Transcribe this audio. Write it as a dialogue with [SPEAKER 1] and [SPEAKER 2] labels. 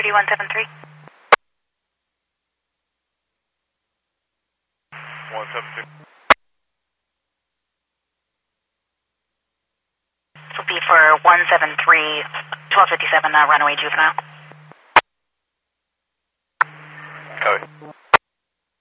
[SPEAKER 1] Security 173.
[SPEAKER 2] 173.
[SPEAKER 1] This will be for 173, 1257, runaway juvenile.
[SPEAKER 2] Copy.